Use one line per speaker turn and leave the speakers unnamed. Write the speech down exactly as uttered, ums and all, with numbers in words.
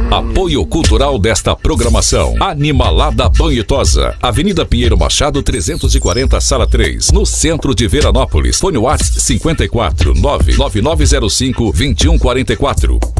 Apoio cultural desta programação: Animalada Banhitosa, Avenida Pinheiro Machado trezentos e quarenta, Sala três, no centro de Veranópolis. Fone WhatsApp cinquenta e quatro, nove nove nove zero cinco, dois um quatro quatro.